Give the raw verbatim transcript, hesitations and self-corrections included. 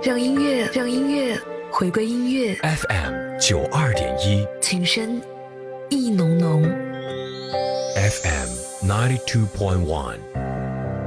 让音乐，让音乐回归音乐。 F M 九二点一， 情深意浓浓。 F M ninety two point one。